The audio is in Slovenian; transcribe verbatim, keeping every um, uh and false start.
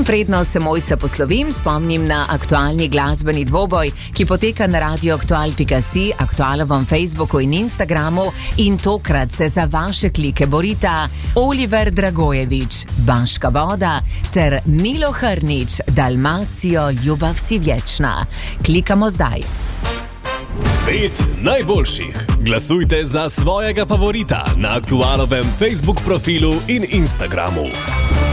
Predno se Mojca poslovim, spomnim na aktualni glasbeni dvoboj, ki poteka na radio aktual pika si, aktualovem Facebooku in Instagramu, in tokrat se za vaše klike borita Oliver Dragojevič, Baška voda, ter Milo Hrnič, Dalmacijo, ljubav si vječna. Klikamo zdaj. Pet najboljših. Glasujte za svojega favorita na aktualovem Facebook profilu in Instagramu.